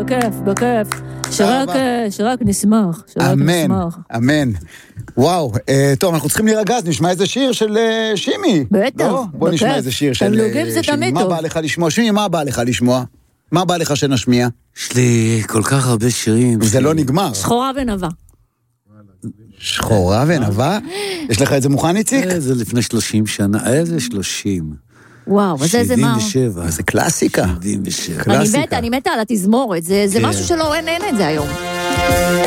בכיף. שרק נשמח. אמן, אמן. וואו, טוב, אנחנו צריכים להירגע, אז נשמע איזה שיר של שימי. בטח, בוא נשמע איזה שיר של שימי. מה בא לך לשמוע? שימי, מה בא לך לשמוע? מה בא לך שנשמיע? יש לי כל כך הרבה שירים. זה לא נגמר. שחורה ונבה. שחורה ונבה? יש לך את זה מוכן, איציק? זה לפני 30 שנה. איזה 30? וואו, וזה מה? 77. זה קלאסיקה. 77. אני מתה על התזמורת. זה משהו שלא אין את זה היום.